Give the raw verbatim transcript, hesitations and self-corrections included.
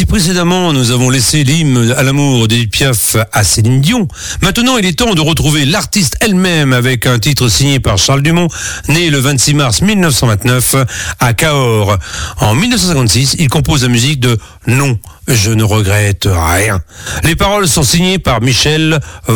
Si précédemment nous avons laissé l'hymne à l'amour d'Edith Piaf à Céline Dion, maintenant il est temps de retrouver l'artiste elle-même avec un titre signé par Charles Dumont, né le vingt-six mars mille neuf cent vingt-neuf à Cahors. En mille neuf cent cinquante-six, il compose la musique de Non, je ne regrette rien. Les paroles sont signées par Michel